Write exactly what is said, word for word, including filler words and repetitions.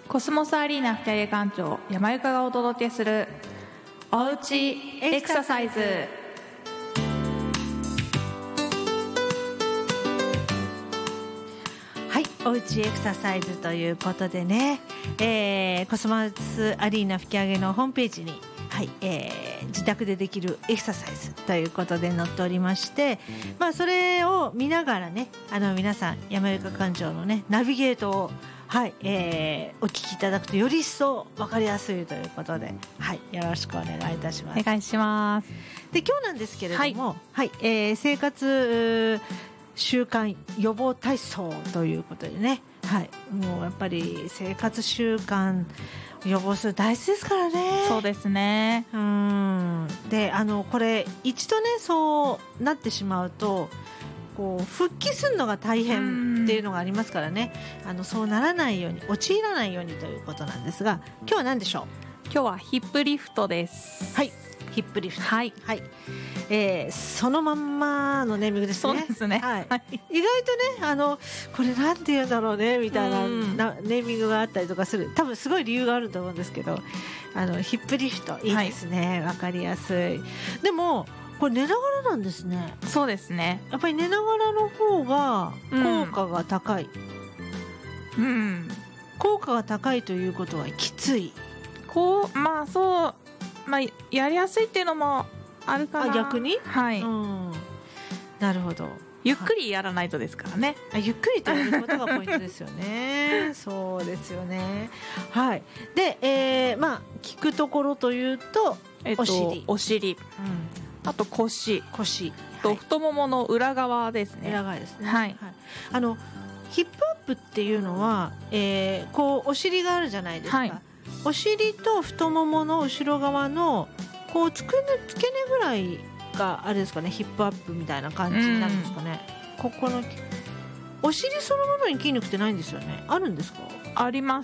コスモスアリーナ吹上館長山由佳がお届けするおうちエクササイズ。 はい、おうちエクササイズということでね、えー、コスモスアリーナ吹上のホームページに、はいえー、自宅でできるエクササイズということで載っておりまして、まあ、それを見ながらね、あの皆さん山由佳館長のねナビゲートをはい、えー、お聞きいただくとより一層分かりやすいということで、はい、よろしくお願いいたします。 お願いします。 で、今日なんですけれども、 はいはいえー、生活習慣予防体操ということでね、はい、もうやっぱり生活習慣予防する大事ですからね。 そうですね。 うんで、あのこれ一度ねそうなってしまうとこう復帰するのが大変っていうのがありますからね、あのそうならないように陥らないようにということなんですが、今日は何でしょう。 今日はヒップリフトです。 はい、ヒップリフト、 はいはいえー、そのまんまのネーミングですね。 そうですね、 はいはい、 意外とねあのこれなんて言うんだろうねみたいな、 うんなネーミングがあったりとかする、多分すごい理由があると思うんですけど、あのヒップリフトいいですね、わ、はい、かりやすい。でもこれ寝ながらなんですね。 そうですね。 やっぱり寝ながらの方が効果が高い、 うん、うん、 効果が高いということはきつい、 こうまあそう、まあ、やりやすいっていうのもあるかな。 あ逆に、 はい、 うん、なるほど。 ゆっくりやらないとですからね。 あゆっくりとやることがポイントですよねそうですよね。はいで、えー、まあ聞くところというと、 えっと、 お尻、 お尻、 うん、 あと腰、 腰と、 はい、 太ももの裏側ですね。 裏側ですね、 はい、 はい、あのヒップアップっていうのは、えー、こうお尻があるじゃないですか、はい、お尻と太ももの後ろ側のこうつくね付け根ぐらいがあれですかね、ヒップアップみたいな感じになるんですかね。ここのお尻そのものに筋肉ってないんですよね。あるんですか？ ありま